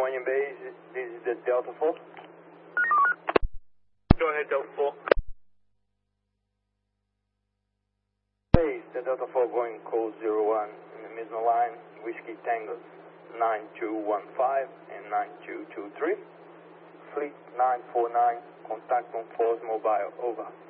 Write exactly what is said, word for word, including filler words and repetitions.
Union Base, this is the Delta four. Go ahead, Delta four. Base, the Delta four going code zero one in the middle line, Whiskey Tangos nine two one five and nine two two three. Fleet nine four nine, contact on Force Mobile, over.